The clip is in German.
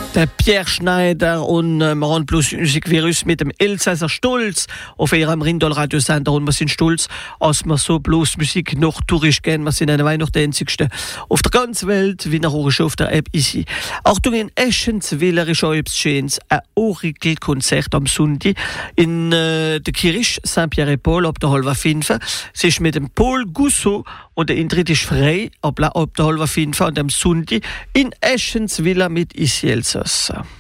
Der Pierre Schneider und wir haben plus Musikvirus mit dem Elsässer Stolz auf ihrem Rindal-Radiosender und wir sind stolz, dass wir so bloß Musik noch tourisch gehen. Wir sind eine noch der einzigste auf der ganzen Welt, wie nach schon auf der App ist. Achtung, in Eschenzwiller ist auch etwas Schönes, ein Orakelkonzert am Sonntag in der Kirche Saint-Pierre-et-Paul ab der halben 5. Es ist mit dem Paul Gousseau und der Eintritt ist frei ab der halben 5 und am Sonntag in Eschenzwiller mit Isielsos.